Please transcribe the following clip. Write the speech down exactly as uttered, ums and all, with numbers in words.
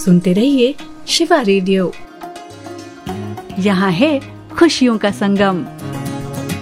सुनते रहिए शिवा रेडियो। यहाँ है खुशियों का संगम।